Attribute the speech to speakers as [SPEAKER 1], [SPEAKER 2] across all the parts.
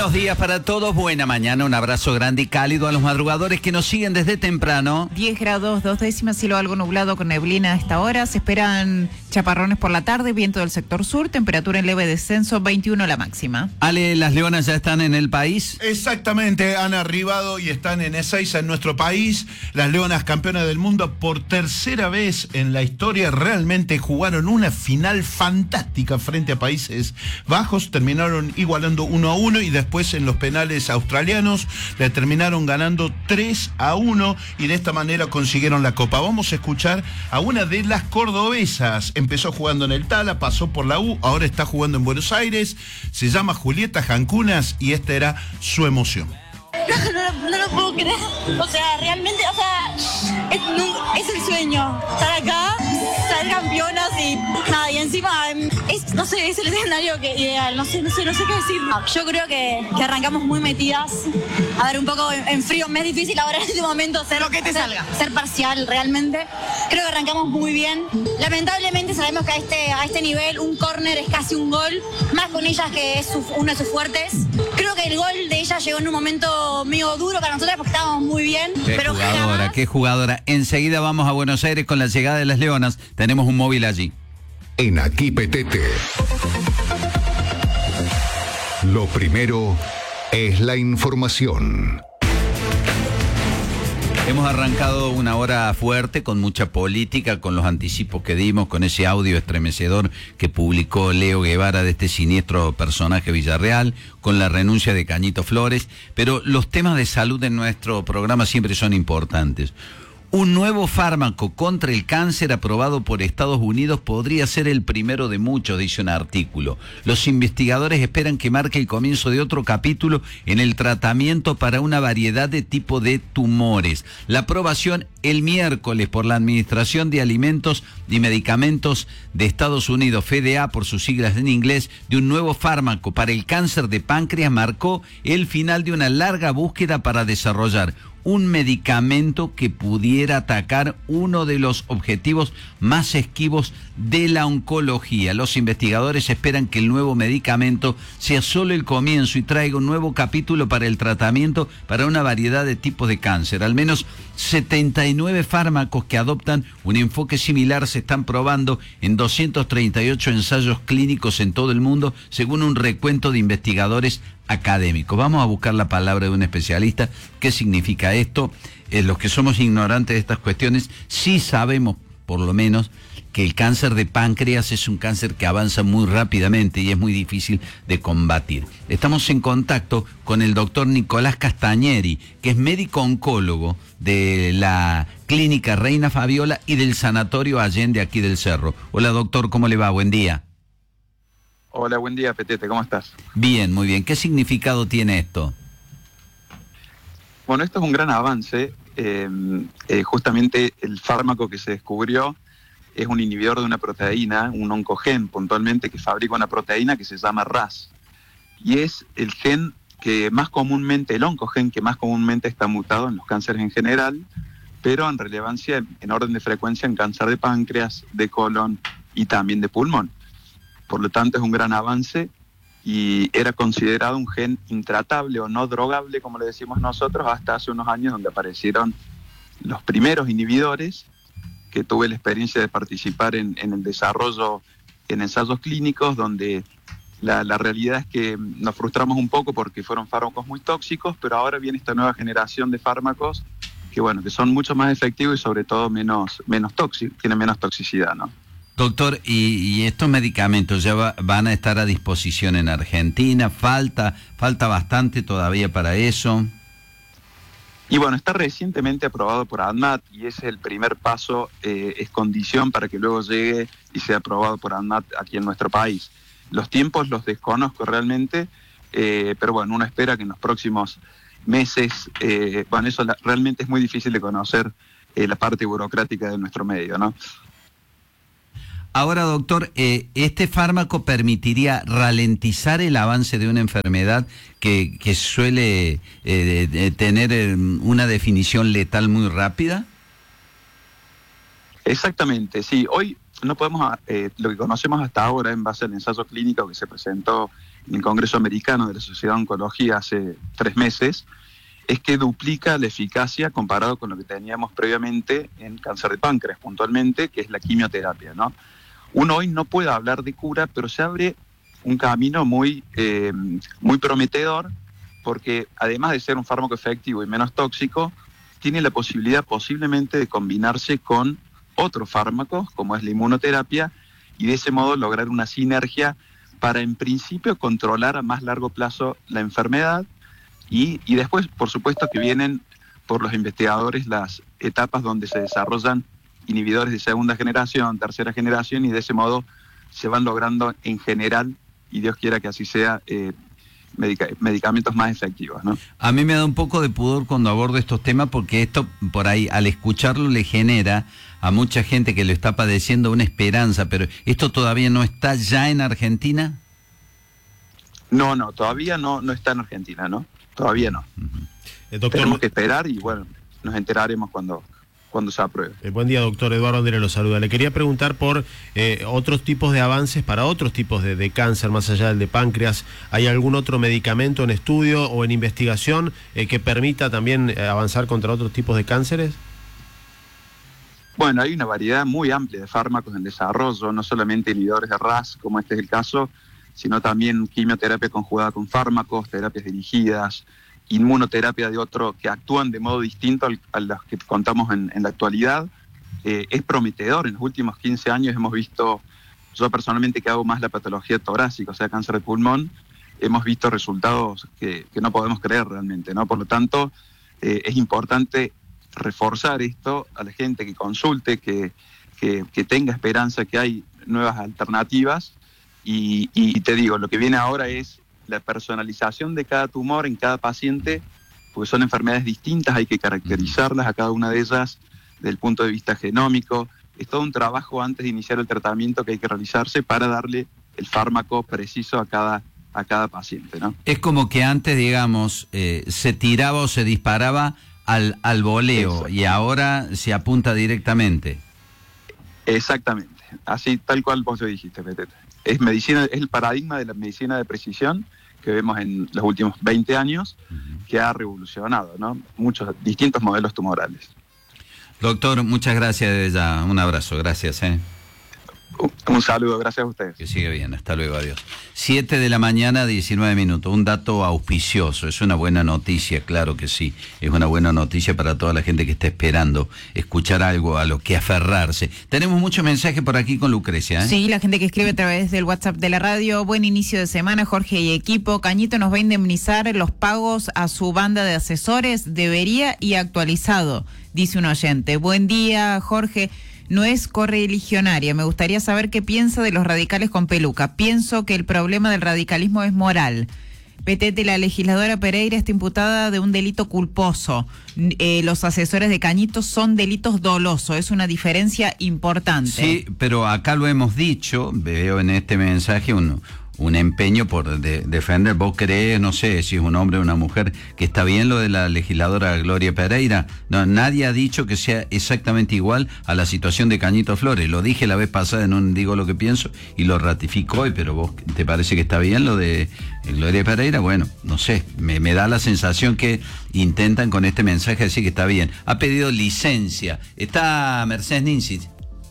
[SPEAKER 1] Buenos días para todos, buena mañana, un abrazo grande y cálido a los madrugadores que nos siguen desde temprano.
[SPEAKER 2] 10 grados, 2 décimas, cielo algo nublado con neblina a esta hora. Se esperan chaparrones por la tarde, viento del sector sur, temperatura en leve descenso, 21 la máxima.
[SPEAKER 1] Ale, ¿las leonas ya están en el país?
[SPEAKER 3] Exactamente, han arribado y están en Ezeiza, en nuestro país. Las leonas campeonas del mundo por tercera vez en la historia. Realmente jugaron una final fantástica frente a Países Bajos. Terminaron igualando 1-1 y después en los penales australianos le terminaron ganando 3-1 y de esta manera consiguieron la copa. Vamos a escuchar a una de las cordobesas. Empezó jugando en el Tala, pasó por la U, ahora está jugando en Buenos Aires. Se llama Julieta Jancunas y esta era su emoción.
[SPEAKER 4] No lo puedo creer. O sea, realmente, es el sueño. Estar acá, ser campeonas y nada, y encima es el escenario ideal. No sé qué decir. Yo creo que arrancamos muy metidas. A ver, un poco en frío. Me es difícil ahora en este momento ser parcial realmente. Creo que arrancamos muy bien. Lamentablemente sabemos que a este nivel un córner es casi un gol. Más con ellas que es uno de sus fuertes. Creo que el gol de ella llegó en un momento medio duro para nosotras porque estábamos muy bien.
[SPEAKER 1] Qué jugadora. Enseguida vamos a Buenos Aires con la llegada de las leonas. Tenemos un móvil allí.
[SPEAKER 5] En Aquí Petete. Lo primero es la información.
[SPEAKER 1] Hemos arrancado una hora fuerte, con mucha política, con los anticipos que dimos, con ese audio estremecedor que publicó Leo Guevara de este siniestro personaje Villarreal, con la renuncia de Cañito Flores, pero los temas de salud en nuestro programa siempre son importantes. Un nuevo fármaco contra el cáncer aprobado por Estados Unidos podría ser el primero de muchos, dice un artículo. Los investigadores esperan que marque el comienzo de otro capítulo en el tratamiento para una variedad de tipos de tumores. La aprobación el miércoles por la Administración de Alimentos y Medicamentos de Estados Unidos, FDA por sus siglas en inglés, de un nuevo fármaco para el cáncer de páncreas marcó el final de una larga búsqueda para desarrollar un medicamento que pudiera atacar uno de los objetivos más esquivos de la oncología. Los investigadores esperan que el nuevo medicamento sea solo el comienzo y traiga un nuevo capítulo para el tratamiento para una variedad de tipos de cáncer. Al menos 79 fármacos que adoptan un enfoque similar se están probando en 238 ensayos clínicos en todo el mundo, según un recuento de investigadores académicos. Vamos a buscar la palabra de un especialista. ¿Qué significa esto? Los que somos ignorantes de estas cuestiones sí sabemos, por lo menos, que el cáncer de páncreas es un cáncer que avanza muy rápidamente y es muy difícil de combatir. Estamos en contacto con el doctor Nicolás Castañeri, que es médico oncólogo de la Clínica Reina Fabiola y del Sanatorio Allende aquí del Cerro. Hola doctor, ¿cómo le va? Buen día.
[SPEAKER 6] Hola, buen día, Petete, ¿cómo estás?
[SPEAKER 1] Bien, muy bien. ¿Qué significado tiene esto?
[SPEAKER 6] Bueno, esto es un gran avance. Justamente el fármaco que se descubrió es un inhibidor de una proteína, un oncogen puntualmente, que fabrica una proteína que se llama RAS. Y es el gen que más comúnmente, el oncogen que más comúnmente está mutado en los cánceres en general, pero en relevancia, en orden de frecuencia, en cáncer de páncreas, de colon y también de pulmón. Por lo tanto, es un gran avance y era considerado un gen intratable o no drogable, como le decimos nosotros, hasta hace unos años, donde aparecieron los primeros inhibidores, que tuve la experiencia de participar en el desarrollo en ensayos clínicos, donde la realidad es que nos frustramos un poco porque fueron fármacos muy tóxicos, pero ahora viene esta nueva generación de fármacos que son mucho más efectivos y sobre todo menos tóxicos, tienen menos toxicidad, ¿no?
[SPEAKER 1] Doctor, ¿y estos medicamentos ya van a estar a disposición en Argentina? ¿Falta bastante todavía para eso?
[SPEAKER 6] Y bueno, está recientemente aprobado por ANMAT y ese es el primer paso, es condición para que luego llegue y sea aprobado por ANMAT aquí en nuestro país. Los tiempos los desconozco realmente, pero bueno, uno espera que en los próximos meses, eso realmente es muy difícil de conocer la parte burocrática de nuestro medio, ¿no?
[SPEAKER 1] Ahora, doctor, ¿este fármaco permitiría ralentizar el avance de una enfermedad que suele tener una definición letal muy rápida?
[SPEAKER 6] Exactamente, sí. Hoy no podemos, lo que conocemos hasta ahora en base al ensayo clínico que se presentó en el Congreso Americano de la Sociedad de Oncología hace 3 meses, es que duplica la eficacia comparado con lo que teníamos previamente en cáncer de páncreas, puntualmente, que es la quimioterapia, ¿no? Uno hoy no puede hablar de cura, pero se abre un camino muy prometedor, porque además de ser un fármaco efectivo y menos tóxico, tiene la posibilidad posiblemente de combinarse con otros fármacos, como es la inmunoterapia, y de ese modo lograr una sinergia para, en principio, controlar a más largo plazo la enfermedad, y después, por supuesto, que vienen por los investigadores las etapas donde se desarrollan inhibidores de segunda generación, tercera generación, y de ese modo se van logrando en general, y Dios quiera que así sea, medicamentos más efectivos, ¿no?
[SPEAKER 1] A mí me da un poco de pudor cuando abordo estos temas, porque esto, por ahí, al escucharlo, le genera a mucha gente que lo está padeciendo una esperanza, pero ¿esto todavía no está ya en Argentina?
[SPEAKER 6] No, todavía no está en Argentina, ¿no? Todavía no.
[SPEAKER 7] Doctor,
[SPEAKER 6] tenemos que esperar y bueno, nos enteraremos cuando se apruebe.
[SPEAKER 7] Buen día, doctor. Eduardo Andere lo saluda. Le quería preguntar por otros tipos de avances para otros tipos de cáncer, más allá del de páncreas. ¿Hay algún otro medicamento en estudio o en investigación que permita también avanzar contra otros tipos de cánceres?
[SPEAKER 6] Bueno, hay una variedad muy amplia de fármacos en desarrollo, no solamente inhibidores de RAS, como este es el caso, sino también quimioterapia conjugada con fármacos, terapias dirigidas, inmunoterapia de otro que actúan de modo distinto a los que contamos en la actualidad. Es prometedor. En los últimos 15 años hemos visto, yo personalmente que hago más la patología torácica, o sea, cáncer de pulmón, hemos visto resultados que no podemos creer realmente, ¿no? Por lo tanto, es importante reforzar esto a la gente que consulte, que tenga esperanza que hay nuevas alternativas. Y te digo, lo que viene ahora es la personalización de cada tumor en cada paciente, porque son enfermedades distintas, hay que caracterizarlas a cada una de ellas desde el punto de vista genómico. Es todo un trabajo antes de iniciar el tratamiento que hay que realizarse para darle el fármaco preciso a cada paciente, ¿no?
[SPEAKER 1] Es como que antes, digamos, se tiraba o se disparaba al voleo, y ahora se apunta directamente.
[SPEAKER 6] Exactamente, así tal cual vos lo dijiste, Petete. Es el paradigma de la medicina de precisión que vemos en los últimos 20 años, que ha revolucionado, ¿no? Muchos distintos modelos tumorales.
[SPEAKER 1] Doctor, muchas gracias desde ya. Un abrazo, gracias.
[SPEAKER 6] Un saludo, gracias a ustedes.
[SPEAKER 1] Que siga bien, hasta luego, adiós. 7 de la mañana, 19 minutos. Un dato auspicioso, es una buena noticia, claro que sí. Es una buena noticia para toda la gente que está esperando escuchar algo a lo que aferrarse. Tenemos muchos mensajes por aquí con Lucrecia, ¿eh?
[SPEAKER 2] Sí, la gente que escribe a través del WhatsApp de la radio. Buen inicio de semana, Jorge y equipo. Cañito nos va a indemnizar los pagos a su banda de asesores. Debería y actualizado, dice un oyente. Buen día, Jorge. No es correligionaria. Me gustaría saber qué piensa de los radicales con peluca. Pienso que el problema del radicalismo es moral. Petete, la legisladora Pereira está imputada de un delito culposo. Los asesores de Cañito son delitos dolosos. Es una diferencia importante.
[SPEAKER 1] Sí, pero acá lo hemos dicho. Veo en este mensaje un empeño por defender. ¿Vos creés, no sé si es un hombre o una mujer, que está bien lo de la legisladora Gloria Pereira? No, nadie ha dicho que sea exactamente igual a la situación de Cañito Flores. Lo dije la vez pasada, no digo lo que pienso, y lo ratifico hoy, pero ¿vos te parece que está bien lo de Gloria Pereira? Bueno, no sé, me da la sensación que intentan con este mensaje decir que está bien. Ha pedido licencia. Está Mercedes Ninzi.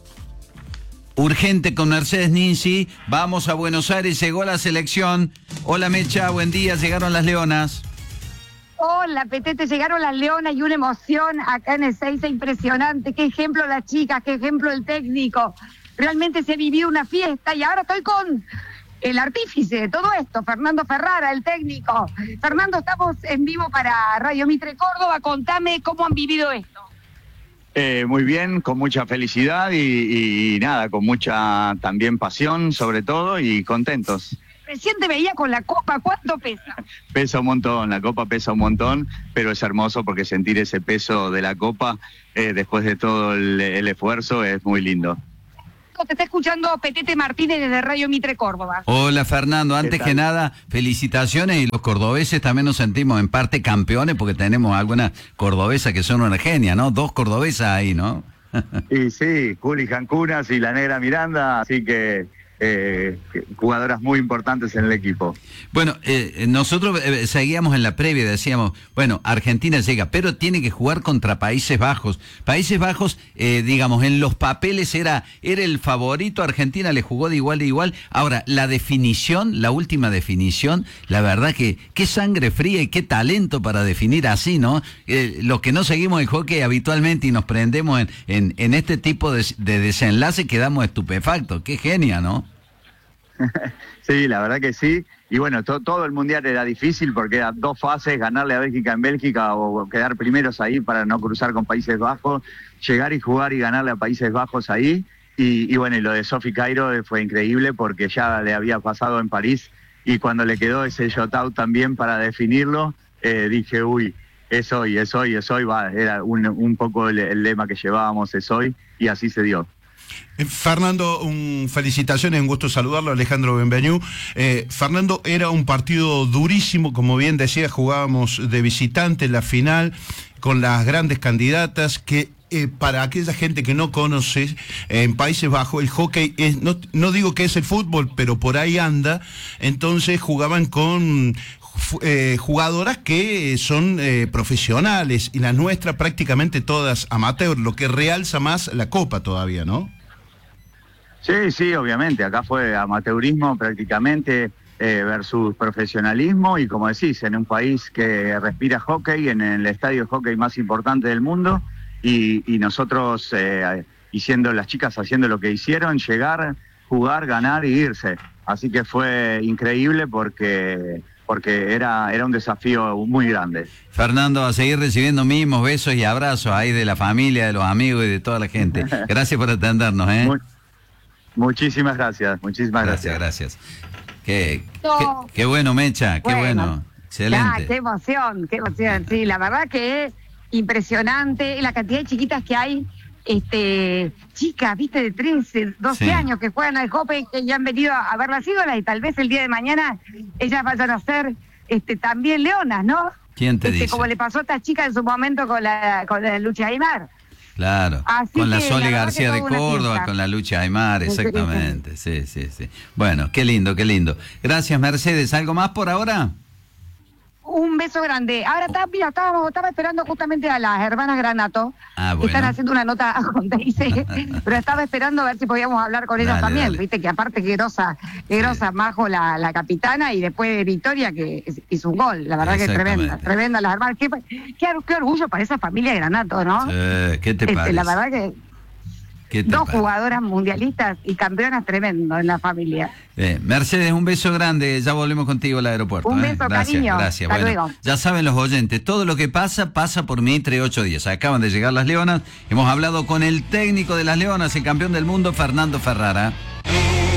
[SPEAKER 1] Urgente con Mercedes Ninzi, vamos a Buenos Aires, llegó la selección. Hola Mecha, buen día, llegaron las Leonas.
[SPEAKER 8] Hola Petete, llegaron las Leonas y una emoción acá en Ezeiza impresionante. Qué ejemplo las chicas, qué ejemplo el técnico. Realmente se vivió una fiesta y ahora estoy con el artífice de todo esto, Fernando Ferrara, el técnico. Fernando, estamos en vivo para Radio Mitre Córdoba, contame cómo han vivido esto.
[SPEAKER 9] Muy bien, con mucha felicidad y nada, con mucha también pasión sobre todo y contentos.
[SPEAKER 8] Recién te veía con la copa, ¿cuánto pesa?
[SPEAKER 9] Pesa un montón, la copa pesa un montón, pero es hermoso porque sentir ese peso de la copa después de todo el esfuerzo es muy lindo.
[SPEAKER 8] Te está escuchando Petete Martínez desde Radio Mitre Córdoba.
[SPEAKER 1] Hola Fernando, antes que nada, felicitaciones, y los cordobeses también nos sentimos en parte campeones porque tenemos algunas cordobesas que son una genia, ¿no? 2 cordobesas ahí, ¿no?
[SPEAKER 9] Y sí, Juli Jancunas y la negra Miranda, así que jugadoras muy importantes en el equipo.
[SPEAKER 1] Bueno, nosotros seguíamos en la previa, decíamos, bueno, Argentina llega, pero tiene que jugar contra Países Bajos. Países Bajos, digamos, en los papeles era el favorito, Argentina le jugó de igual a igual. Ahora, la definición, la última definición, la verdad que qué sangre fría y qué talento para definir así, ¿no? Los que no seguimos el hockey habitualmente y nos prendemos en este tipo de desenlace, quedamos estupefactos. Qué genia, ¿no?
[SPEAKER 9] Sí, la verdad que sí. Y bueno, todo el Mundial era difícil porque eran 2 fases, ganarle a Bélgica en Bélgica o quedar primeros ahí para no cruzar con Países Bajos, llegar y jugar y ganarle a Países Bajos ahí. Y bueno, y lo de Sophie Cairo fue increíble porque ya le había pasado en París y cuando le quedó ese shot-out también para definirlo, dije, uy, es hoy, va, era un poco el lema que llevábamos, es hoy, y así se dio.
[SPEAKER 3] Fernando, felicitaciones, un gusto saludarlo, Alejandro Benvenu. Fernando, era un partido durísimo, como bien decía, jugábamos de visitante en la final con las grandes candidatas que... para aquella gente que no conoce, en Países Bajos el hockey es, no digo que es el fútbol, pero por ahí anda. Entonces jugaban con jugadoras que son profesionales, y la nuestra prácticamente todas amateur, lo que realza más la Copa todavía, ¿no?
[SPEAKER 9] Sí, obviamente, acá fue amateurismo prácticamente versus profesionalismo, y como decís, en un país que respira hockey, en el estadio de hockey más importante del mundo, y nosotros, las chicas haciendo lo que hicieron, llegar, jugar, ganar y irse. Así que fue increíble porque era un desafío muy grande.
[SPEAKER 1] Fernando, a seguir recibiendo mimos, besos y abrazos ahí de la familia, de los amigos y de toda la gente. Gracias por atendernos, ¿eh?
[SPEAKER 9] Muchísimas gracias,
[SPEAKER 1] Gracias. Qué bueno, Mecha, qué bueno. Excelente.
[SPEAKER 8] Qué emoción. Sí, la verdad que es impresionante la cantidad de chiquitas que hay, chicas, viste, de 13, 12 años que juegan al hockey, que ya han venido a ver las ídolas, y tal vez el día de mañana ellas vayan a ser también leonas, ¿no?
[SPEAKER 1] ¿Quién te dice?
[SPEAKER 8] Como le pasó a estas chicas en su momento con la Lucha Aymar.
[SPEAKER 1] Claro,
[SPEAKER 8] así
[SPEAKER 1] con la Sole
[SPEAKER 8] la
[SPEAKER 1] García de Córdoba, con la Lucha Aymar, exactamente. Sí. Bueno, qué lindo. Gracias, Mercedes. ¿Algo más por ahora?
[SPEAKER 8] Un beso grande. Ahora estaba esperando justamente a las hermanas Granato.
[SPEAKER 1] Bueno.
[SPEAKER 8] Están haciendo una nota con Daisy, pero estaba esperando a ver si podíamos hablar con ellas también. Dale. Viste que aparte que grosa, Majo, la capitana, y después Victoria, que hizo un gol. La verdad que tremenda las hermanas. Qué orgullo para esa familia Granato, ¿no?
[SPEAKER 1] ¿Qué te parece?
[SPEAKER 8] La verdad que... Dos jugadoras mundialistas y campeonas tremendo en la familia.
[SPEAKER 1] Mercedes, un beso grande. Ya volvemos contigo al aeropuerto.
[SPEAKER 8] Un beso, cariño.
[SPEAKER 1] Gracias.
[SPEAKER 8] Hasta luego.
[SPEAKER 1] Ya saben los oyentes, todo lo que pasa por Mitre 810. Acaban de llegar las Leonas. Hemos hablado con el técnico de las Leonas, el campeón del mundo, Fernando Ferrara.